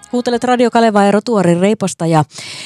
Kuuntelet Radio Kalevaa ja Rotuarin Reipasta ja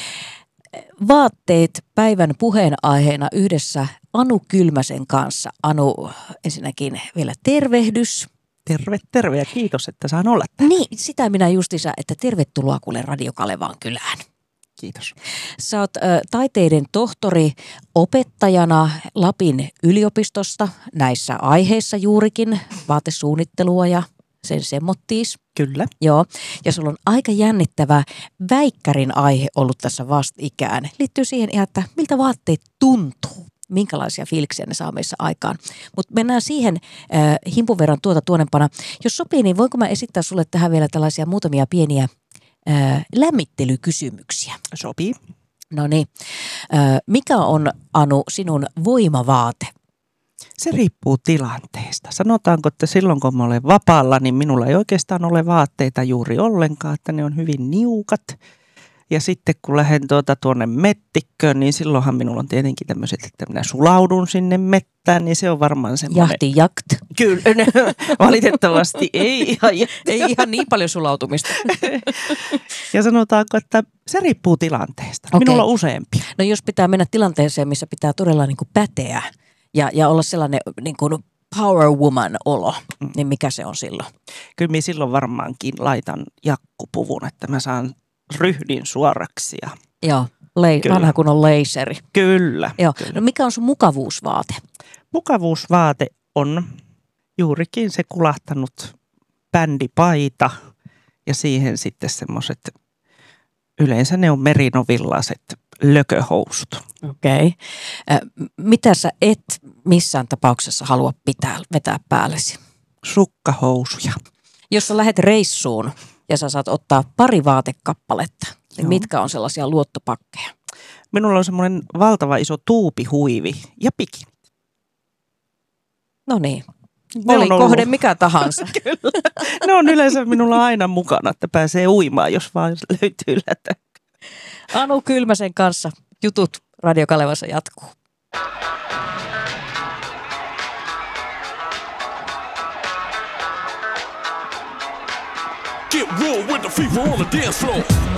vaatteet päivän puheenaiheena yhdessä Anu Kylmäsen kanssa. Anu, ensinnäkin vielä tervehdys. Terve ja kiitos, että saan olla täällä. Niin, sitä minä justiinsa, että tervetuloa kuule Radio Kalevaan kylään. Kiitos. Sä oot taiteiden tohtori opettajana Lapin yliopistosta näissä aiheissa juurikin, vaatesuunnittelua ja sen semmottiis. Kyllä. Joo, ja sulla on aika jännittävä väikkärin aihe ollut tässä vastikään. Liittyy siihen ihan, että miltä vaatteet tuntuu, minkälaisia fiiliksiä ne saa meissä aikaan. Mutta mennään siihen himpun verran tuonempana. Jos sopii, niin voinko mä esittää sulle tähän vielä tällaisia muutamia pieniä lämmittelykysymyksiä? Sopii. No niin. Mikä on, Anu, sinun voimavaate? Se riippuu tilanteesta. Sanotaanko, että silloin kun mä olen vapaalla, niin minulla ei oikeastaan ole vaatteita juuri ollenkaan, että ne on hyvin niukat. Ja sitten kun lähden tuonne mettikköön, niin silloinhan minulla on tietenkin tämmöiset, että minä sulaudun sinne mettään, niin se on varmaan semmoinen... Jahtijakt. Kyllä, valitettavasti ei ihan niin paljon sulautumista. Ja sanotaanko, että se riippuu tilanteesta. Okay. Minulla on useampia. No jos pitää mennä tilanteeseen, missä pitää todella niin kuin päteä ja olla sellainen niin kuin power woman olo, niin mikä se on silloin? Kyllä minä silloin varmaankin laitan jakkupuvun, että mä saan ryhdin suoraksi. Joo, vanha kun on leiseri. Kyllä. Joo. Kyllä. No mikä on sun mukavuusvaate? Mukavuusvaate on juurikin se kulahtanut bändipaita ja siihen sitten semmoiset, yleensä ne on merinovillaiset lököhousut. Okei. Mitä sä et missään tapauksessa halua vetää päällesi? Sukkahousuja. Jos sä lähdet reissuun ja sä saat ottaa pari vaatekappaletta, niin Joo. Mitkä on sellaisia luottopakkeja? Minulla on semmoinen valtava iso tuupihuivi ja pikini. No niin. Oli kohde mikä tahansa. Kyllä. Ne on yleensä minulla aina mukana, että pääsee uimaan, jos vaan löytyy lätä. Anu Kylmäsen kanssa jutut Radio Kalevassa jatkuu. Get raw with the fever on the dance floor.